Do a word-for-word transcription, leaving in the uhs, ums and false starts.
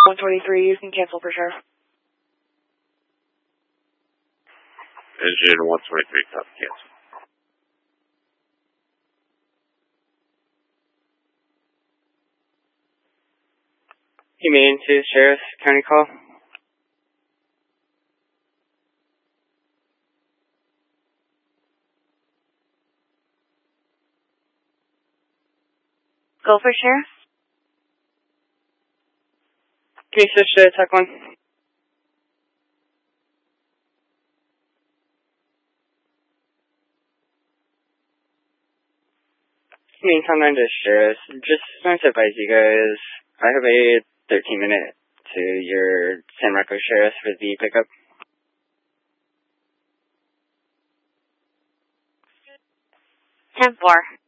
one twenty-three, you can cancel for sure. Engine one twenty-three, copy, cancel. Humane to Sheriff County call. Go for Sheriff. Can you switch to Tech one? Humane Town nine to Sheriff. Just wanted to advise you guys, I have a thirteen minute to your San Marcos Sheriff for the pickup. ten four.